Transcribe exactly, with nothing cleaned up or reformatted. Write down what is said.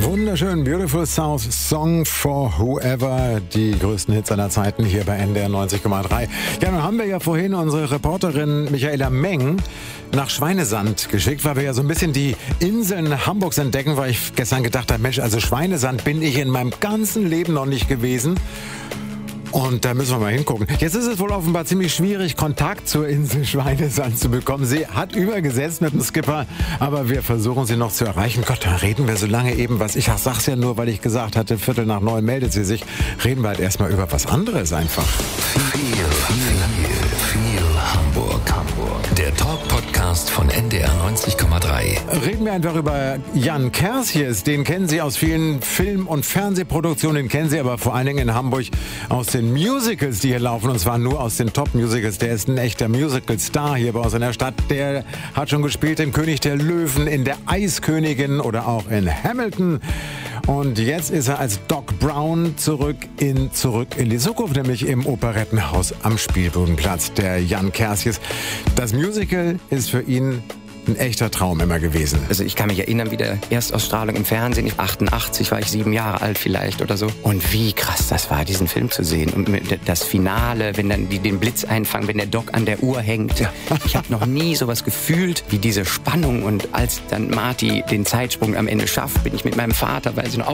Wunderschön, Beautiful South, Song for Whoever, die größten Hits aller Zeiten hier bei N D R neunzig Komma drei. Ja, nun haben wir ja vorhin unsere Reporterin Michaela Meng nach Schweinesand geschickt, weil wir ja so ein bisschen die Inseln Hamburgs entdecken, weil ich gestern gedacht habe, Mensch, also Schweinesand bin ich in meinem ganzen Leben noch nicht gewesen. Und da müssen wir mal hingucken. Jetzt ist es wohl offenbar ziemlich schwierig, Kontakt zur Insel Schweinesand zu bekommen. Sie hat übergesetzt mit dem Skipper, aber wir versuchen sie noch zu erreichen. Gott, da reden wir so lange eben was. Ich sag's ja nur, weil ich gesagt hatte, Viertel nach neun meldet sie sich. Reden wir halt erstmal über was anderes einfach. Viel, viel, viel Hamburg. Hamburg. Der Talk-Podcast von N D R neunzig Komma drei. Reden wir einfach über Jan Kersjes. Den kennen Sie aus vielen Film- und Fernsehproduktionen. Den kennen Sie aber vor allen Dingen in Hamburg aus den Musicals, die hier laufen. Und zwar nur aus den Top-Musicals. Der ist ein echter Musical-Star hier bei uns in der Stadt. Der hat schon gespielt im König der Löwen, in der Eiskönigin oder auch in Hamilton. Und jetzt ist er als Doc Brown zurück in Zurück in die Zukunft, nämlich im Operettenhaus am Spielbodenplatz, der Jan Kersjes. Das Musical ist für ihn ein echter Traum immer gewesen. Also ich kann mich erinnern, wie der Erstausstrahlung im Fernsehen, achtundachtzig war ich sieben Jahre alt vielleicht oder so. Und wie krass das war, diesen Film zu sehen. Und das Finale, wenn dann die den Blitz einfangen, wenn der Doc an der Uhr hängt. Ja. Ich habe noch nie sowas gefühlt wie diese Spannung. Und als dann Marty den Zeitsprung am Ende schafft, bin ich mit meinem Vater, weil sie noch